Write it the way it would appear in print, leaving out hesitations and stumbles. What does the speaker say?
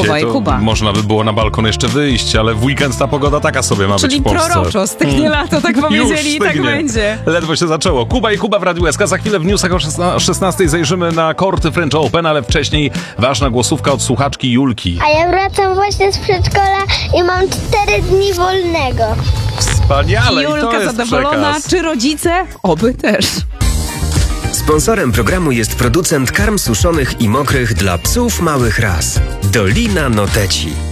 Kuba i to Kuba. można by było na balkon jeszcze wyjść, ale w weekend ta pogoda taka sobie ma być Czyli w Polsce. proroczo, stygnie lato, tak powiedzieli i tak stygnie. będzie. Ledwo się zaczęło. Kuba i Kuba w Radiu SK. Za chwilę w newsach o 16 zajrzymy na korty French Open, ale wcześniej ważna głosówka od słuchaczki Julki. A ja wracam właśnie z przedszkola i mam 4 dni wolnego. Wspaniale, i to Julka jest zadowolona, przekaz. czy rodzice? Oby też. Sponsorem programu jest producent karm suszonych i mokrych dla psów małych ras. Dolina Noteci.